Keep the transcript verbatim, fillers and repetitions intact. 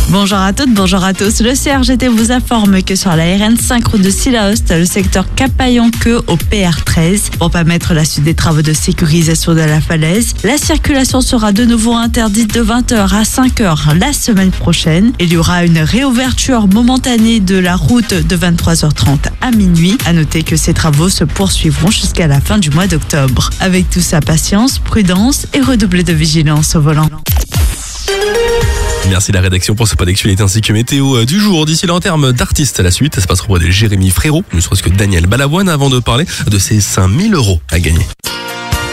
Bonjour à toutes, bonjour à tous. Le C R G T vous informe que sur la R N cinq route de Sillaost, le secteur Capaillanqueux au P R treize, pour permettre la suite des travaux de sécurisation de la falaise, la circulation sera de nouveau interdite de vingt heures à cinq heures la semaine prochaine. Il y aura une réouverture momentanée de la route de vingt-trois heures trente à minuit. À noter que ces travaux se poursuivront jusqu'à la fin du mois d'octobre. Avec tout ça, patience, prudence et redoubler de vigilance au volant. Merci la rédaction pour ce pas d'actualité ainsi que météo du jour. D'ici là, en termes d'artistes, la suite, ça se passe auprès de Jérémy Frérot, ne serait-ce que Daniel Balavoine, avant de parler de ses cinq mille euros à gagner.